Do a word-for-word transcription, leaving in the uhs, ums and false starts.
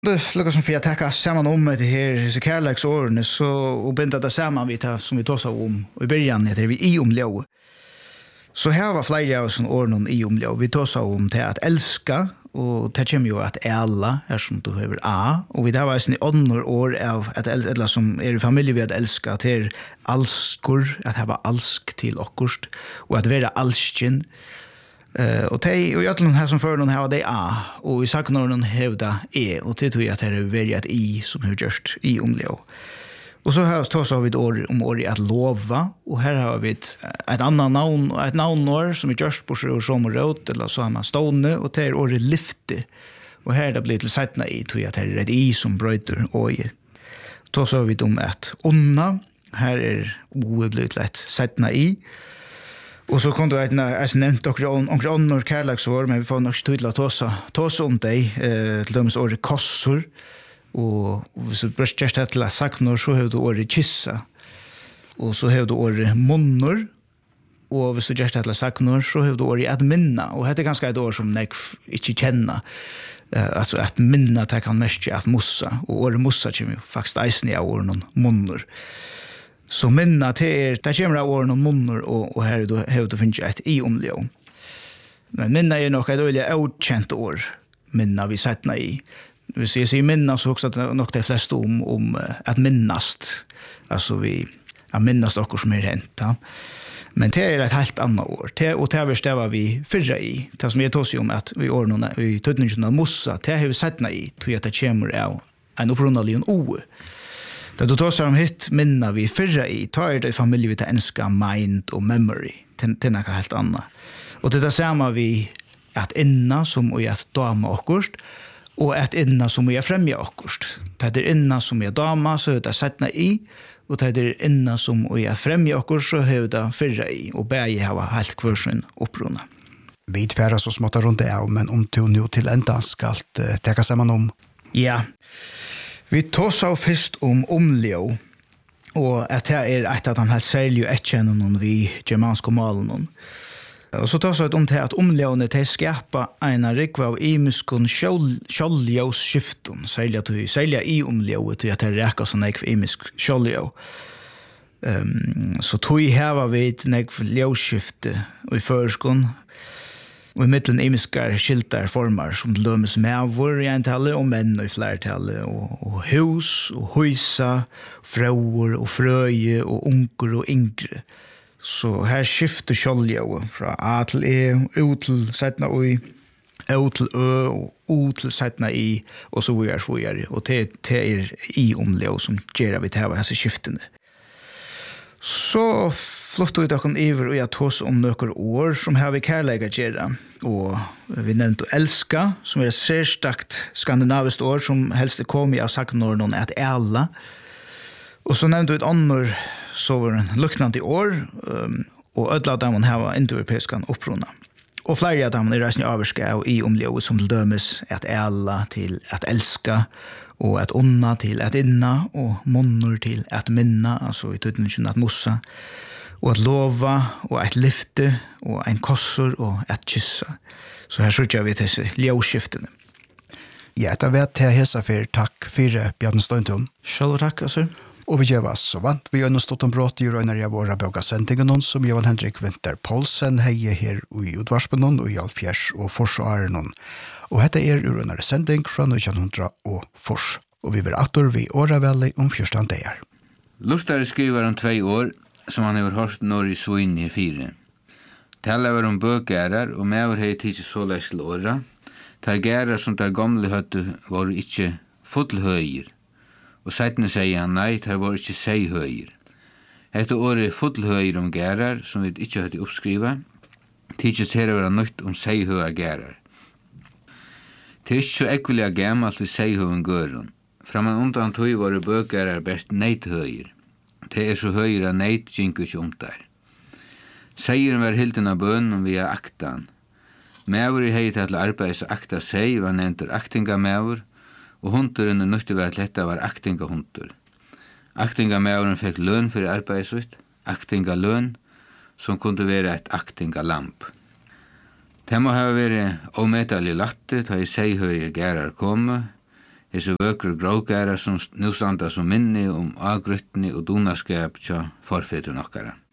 Det lukar som för att täcka samman om det här så kärleksåren så och binda det samman vi tar som vi tar så om i början heter vi i omlå. Så här var flera av sån åren i omlå. Vi tar så om till att älska och det kommer ju att alla här som du behöver A och vi där var sen i andra år av att eller som är i familj vi att älska till alskor att ha alsk till okkurst och att vara alsken. Uh, och det och jag tror här som för någon här det A och i saknar någon hävda E och det tror jag att det är väldigt ett I som hur just i omlå. Och så här så har vi ett år om år att lova och här har vi ett, ett annat namn ett namnår som är just på så som rot eller så har man stående och det är året lyfte. Och här det blir till sättna I tror jag att det är ett I som bryter och I. Då så har vi om att onna här är oblivit lätt sättna I. Och så kom det att jag nämnt också om andra kärleksår, men vi får nog tydligt att tåsa, tåsa om dig, eh, till dömes året kossor. Och hvis du brøst gjerst til at saknor, så har du året kyssa. Og så har du året munnor. Og hvis du gjerst til at saknor, så har du året at minna. Og dette er ganske et år som jeg ikke kjenner. Uh, altså at minna, det kan mest at mussa. Og året mussa kommer jo faktisk eisen av året noen munnor. Så minna til er, det kommer av året noen munnor, og, og her har du finnet et i omljå. Men minna er nok et øyelig utkjent år. Minna vi settna i. Hvis jeg sier minna så också att nog de flesta om, om att minnast. Alltså vi att minnast också som är hänt. Ja. Men det är ett helt annat år. Det, och det har vi stäva vi förra i. Det som jag tog sig om att vi år någon i tydningen av Mossa. Det har vi sett i. Tror jag att det kommer av en upprundelig en o. Det då tar sig om hit minna vi förra i. Tar det i familj vi tar enska mind och memory. Det är något helt annat. Och det där samma vi att inna som och att dama och kurst. Og at inna som vi er fremja okkurst. Det er inna som vi er dama, så er det settna i, og det er inna som vi er fremja okkurst, så er det fyrra i, og begge har helt kvarsin oppruna. Vi tverra så smått rundt det av, men om du nu til enda skal uh, teka sammen om? Ja, vi tås av først om omljå, og at det er et av de helt særlige etkjennene vi germanske malen. Og så tar seg om til at omljøene til skapa en rikva av imiskon kjoljøsskiften, særlig i omljøet til at det reker som nekv imisk kjoljø. Um, så tog heva vi et nekv ljøsskifte i førskon, og i middelen imiskar skiltar formar som lømes mevor i en tale, og menn i flertale, og, og hus, og husa, frauer, og frøye, og unker og yngre. Så här skifter kjoljøet fra A til E, U til settna I, O til Ø, og O til settna I, og så videre, så videre. Og det, det er I omljø som gjør vi til disse skiftene. Så flottet vi dere iver og jeg tås om noen år som har vi kærlega gjøre. Og vi nevnte elska, som er et særstakt skandinaviskt år som helst kom i av saknåren at alla. Og så nevnte vi et annet så var det luknande i år um, och ödla dem man har indoeuropeiskan uppruna. Och flera av dem är resten överska och i omljö som till dömes att alla till att älska och att onna till att inna och monnor till att minna, alltså i tydningen att mossa och att lova och att lyfte och en kossor och att kyssa. Så här skjuter vi till ljusskiftene. Ja, det vet jag hälsa för tack för Bjarne Støyntun. Själv tack, alltså. Og vi gjør oss så vant. Vi har nå stått om brått i røyner av våre bøkasendingen, som Johan Henrik Winter Poulsen heier her i Udvarspen og i Alfjers og Forsaren. Og dette er røyner sending fra nitton hundre og Fors. Og vi vil atter vi åravellig om fyrstand det er. Lustare skriver om tvei år, som han har hørt når i Svin i fire. Taler var om bøkærer, og med hei tidsi så leis til åra. Tar gærer som tar gamle høtte var ikke fottelhøyer. Og seitne sier han nei, det var ikke sei høyer. Hette året fottelhøyer om gærer, som vi ikke hadde oppskriva, tidsis her var nødt om sei høyer gærer. Det er ikke så ekvelig gammalt vi sei høyen gøren. Framan undan tog var det bøkærer best neit høyer. Det er så høyer at neit gjenker ikke om der. Seieren var hilden av bønnen via aktan. Mæver i hei til arbeids akta sei var nevnt aktinga mæver, og hunduren nøtti var til dette var aktinga hundur. Aktinga mæveren fikk løn for arbeidsut, aktinga løn, som kunne være et aktinga lamp. Det må ha vært ometallig latte, da i seihøye gærar komme, er så vøkre grågæra som nu standa som minne om agryttni og donaskap tja forfetur nokkara.